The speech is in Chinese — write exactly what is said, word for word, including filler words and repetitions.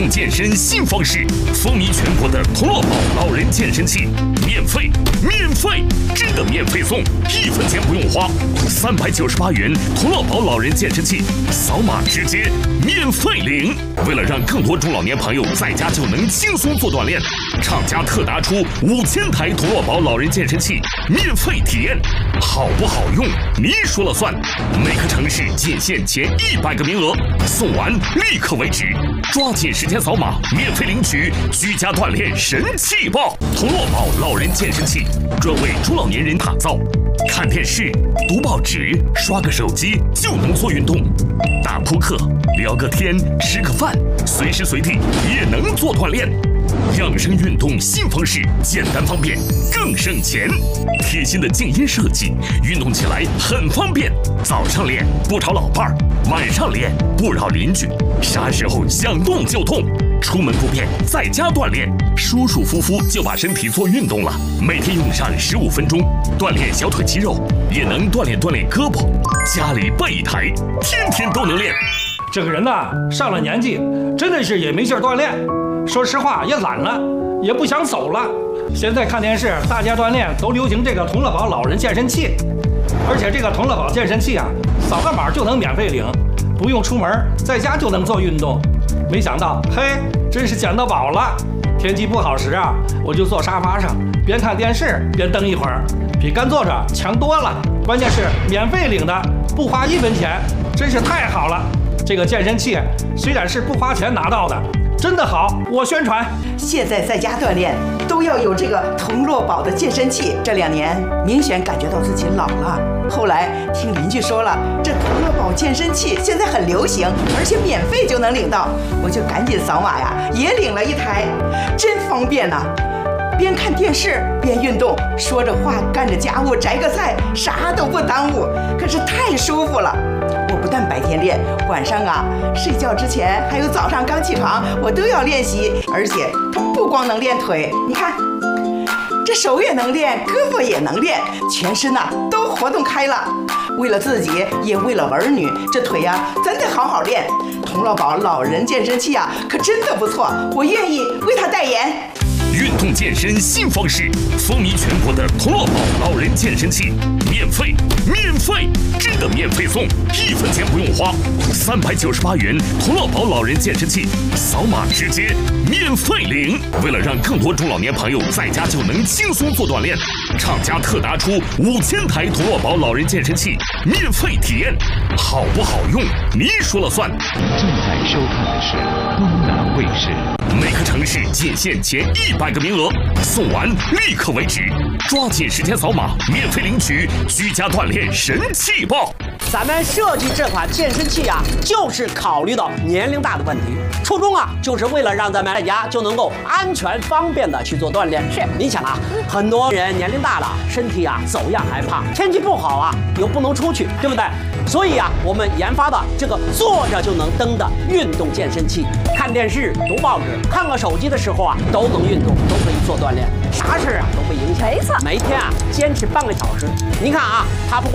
动健身新方式，风靡全国的童乐宝老人健身器，免费，免费，真的免费送，一分钱不用花，三百九十八元童乐宝老人健身器，扫码直接免费领。为了让更多中老年朋友在家就能轻松做锻炼，厂家特拿出五千台童乐宝老人健身器免费体验，好不好用你说了算。每个城市仅限前一百个名额，送完立刻为止，抓紧时间扫码免费领取居家锻炼神器吧！童乐宝老人健身器专为中老年人打造，看电视、读报纸、刷个手机就能做运动，打扑克、聊个天、吃个饭，随时随地也能做锻炼。养生运动新方式，简单方便，更省钱。贴心的静音设计，运动起来很方便。早上练不吵老伴儿，晚上练不扰邻居，啥时候想动就动。出门不便，在家锻炼，舒舒服服就把身体做运动了。每天用上十五分钟，锻炼小腿肌肉，也能锻炼锻炼胳膊。家里备一台，天天都能练。 这个人呐，上了年纪，真的是也没劲儿锻炼。说实话，也懒了，也不想走了。现在看电视，大家锻炼都流行这个童乐宝老人健身器，而且这个童乐宝健身器啊，扫个码就能免费领，不用出门，在家就能做运动。没想到，嘿，真是捡到宝了！天气不好时啊，我就坐沙发上，边看电视边蹬一会儿，比干坐着强多了。关键是免费领的，不花一分钱，真是太好了。这个健身器虽然是不花钱拿到的，真的好，我宣传。 现在在家锻炼都要有这个童乐宝的健身器。这两年明显感觉到自己老了，后来听邻居说了，这童乐宝健身器现在很流行，而且免费就能领到，我就赶紧扫码呀，也领了一台，真方便呐、啊！边看电视边运动，说着话干着家务，摘个菜，啥都不耽误，可是太舒服了。我不但白天练，晚上啊睡觉之前还有早上刚起床，我都要练习。而且它不光能练腿，你看这手也能练，胳膊也能练，全身呐、啊、都活动开了。为了自己，也为了儿女，这腿呀、啊、咱得好好练。童乐宝老人健身器啊，可真的不错，我愿意为他代言。 运动健身新方式，风靡全国的童乐宝老人健身器，免费，免费，真的免费送，一分钱不用花，三百九十八元童乐宝老人健身器，扫码直接免费领。为了让更多中老年朋友在家就能轻松做锻炼，厂家特拿出五千台童乐宝老人健身器免费体验，好不好用你说了算。 正在收看的是东南卫视。 每个城市仅限前一百个名额，送完立刻为止，抓紧时间扫码免费领取居家锻炼神器吧！ 咱们设计这款健身器啊，就是考虑到年龄大的问题，初衷啊，就是为了让咱们在家就能够安全方便的去做锻炼。是，你想啊，很多人年龄大了，身体啊走样还怕，天气不好啊又不能出去，对不对？所以啊，我们研发的这个坐着就能蹬的运动健身器，看电视、读报纸、看个手机的时候啊，都能运动，都可以做锻炼，啥事啊都不影响。没错，每天啊坚持半个小时。您看啊，它不光